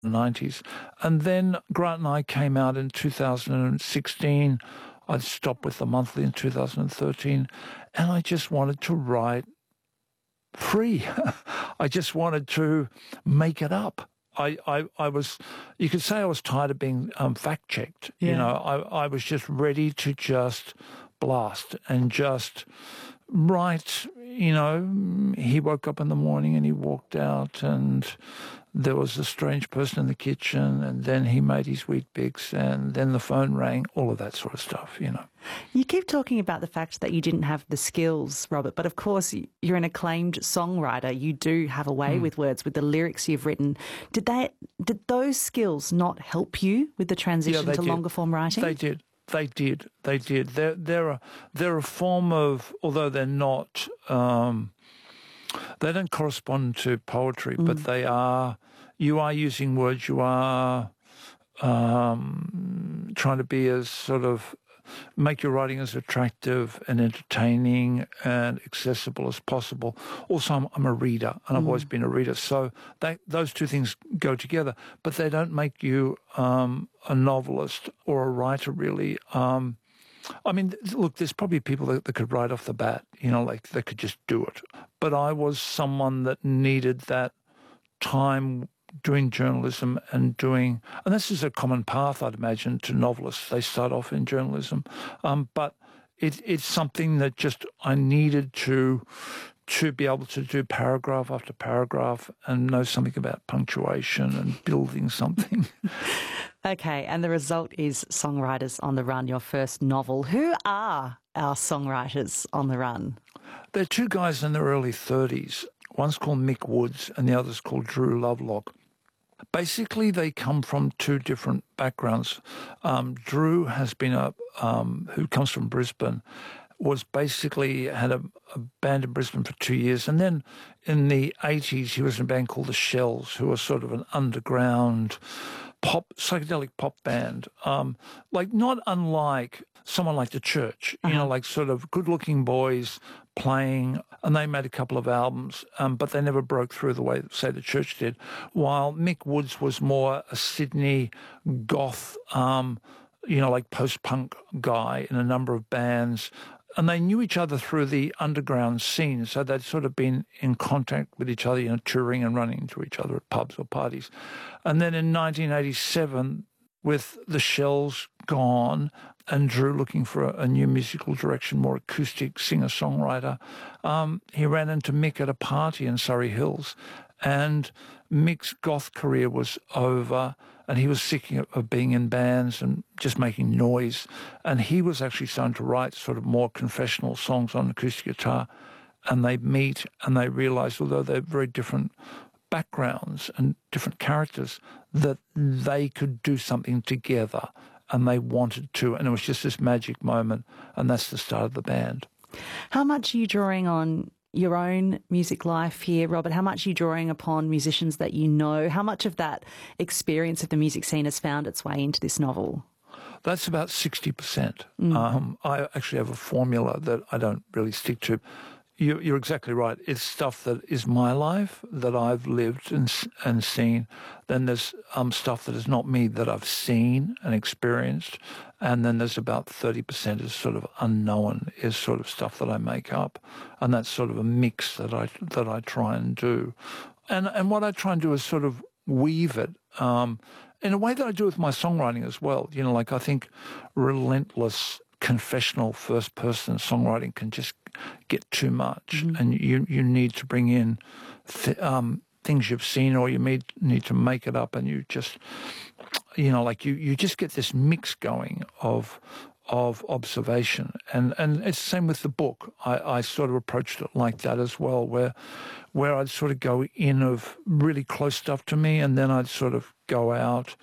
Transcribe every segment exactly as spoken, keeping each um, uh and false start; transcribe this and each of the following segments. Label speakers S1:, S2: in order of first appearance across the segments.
S1: nineties. And then Grant and I came out in two thousand sixteen. I stopped with the monthly in two thousand thirteen, and I just wanted to write free. I just wanted to make it up. I, I, I was, you could say I was tired of being um, fact-checked.
S2: Yeah.
S1: You know, I, I was just ready to just blast and just write. You know, he woke up in the morning and he walked out and there was a strange person in the kitchen, and then he made his wheat bix, and then the phone rang, all of that sort of stuff, you know.
S2: You keep talking about the fact that you didn't have the skills, Robert, but of course you're an acclaimed songwriter. You do have a way mm. with words, with the lyrics you've written. Did they, did those skills not help you with the transition
S1: yeah,
S2: to
S1: did.
S2: longer form writing?
S1: They did. They did. They did. They're, they're, a, they're a form of, although they're not, um, they don't correspond to poetry, mm. but they are, you are using words, you are um, trying to be as sort of, make your writing as attractive and entertaining and accessible as possible. Also, I'm, I'm a reader, and I've mm. always been a reader, so they, those two things go together, but they don't make you um, a novelist or a writer, really. Um, I mean, look, there's probably people that, that could write off the bat, you know, like they could just do it. But I was someone that needed that time doing journalism and doing, and this is a common path, I'd imagine, to novelists. They start off in journalism. Um, but it, it's something that just I needed to to be able to do paragraph after paragraph and know something about punctuation and building something.
S2: Okay, and the result is Songwriters on the Run, your first novel. Who are our songwriters on the run?
S1: They're two guys in their early thirties. One's called Mick Woods and the other's called Drew Lovelock. Basically, they come from two different backgrounds. Um, Drew has been a, um, who comes from Brisbane, was basically had a, a band in Brisbane for two years. And then in the eighties, he was in a band called The Shells, who was sort of an underground pop, psychedelic pop band. Um, like not unlike someone like The Church, you uh-huh. know, like sort of good-looking boys playing, and they made a couple of albums, um, but they never broke through the way, say, The Church did, while Mick Woods was more a Sydney goth, um, you know, like post-punk guy in a number of bands, and they knew each other through the underground scene, so they'd sort of been in contact with each other, you know, touring and running into each other at pubs or parties. And then in nineteen eighty-seven, with The Shells gone and Drew looking for a, a new musical direction, more acoustic singer-songwriter, um, he ran into Mick at a party in Surrey Hills, and Mick's goth career was over, and he was sick of being in bands and just making noise, and he was actually starting to write sort of more confessional songs on acoustic guitar, and they meet and they realise, although they're very different backgrounds and different characters, that they could do something together, and they wanted to, and it was just this magic moment, and that's the start of the band.
S2: How much are you drawing on your own music life here, Robert? How much are you drawing upon musicians that you know? How much of that experience of the music scene has found its way into this novel?
S1: That's about sixty percent.
S2: Mm.
S1: Um, I actually have a formula that I don't really stick to. You, you're exactly right. It's stuff that is my life, that I've lived and, and seen. Then there's um, stuff that is not me, that I've seen and experienced. And then there's about thirty percent is sort of unknown, is sort of stuff that I make up. And that's sort of a mix that I that I try and do. And and what I try and do is sort of weave it um, in a way that I do with my songwriting as well. You know, like I think relentless confessional first-person songwriting can just get too much, mm-hmm. and you you need to bring in th- um, things you've seen, or you need need to make it up, and you just, you know, like you, you just get this mix going of of observation, and and it's the same with the book. I, I sort of approached it like that as well, where where I'd sort of go in of really close stuff to me, and then I'd sort of go out,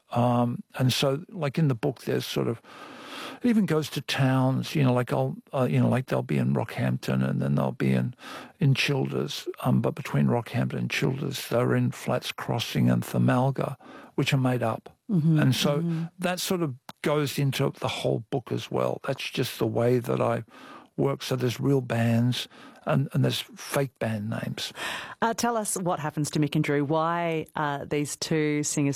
S1: um, and so like in the book, there's sort of. It even goes to towns, you know, like I'll, uh, you know, like they'll be in Rockhampton and then they'll be in, in Childers. Um, but between Rockhampton and Childers, they're in Flats Crossing and Thamalga, which are made up.
S2: Mm-hmm,
S1: and so
S2: mm-hmm.
S1: that sort of goes into the whole book as well. That's just the way that I work. So there's real bands and, and there's fake band names.
S2: Uh, tell us what happens to Mick and Drew. Why uh, these two singers